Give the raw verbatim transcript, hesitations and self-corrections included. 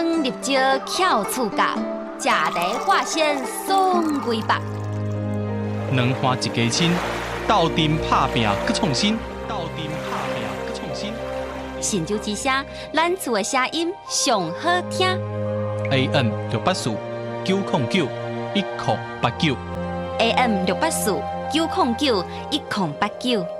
光入招巧厝角，食茶化身爽规白。 两花一家亲，斗阵拍拼搁创新，斗阵拍拼搁创新。 神州之声，咱厝的声音上好听。 A M 六八四九零九一零八九 A M 六八四九零九一零八九。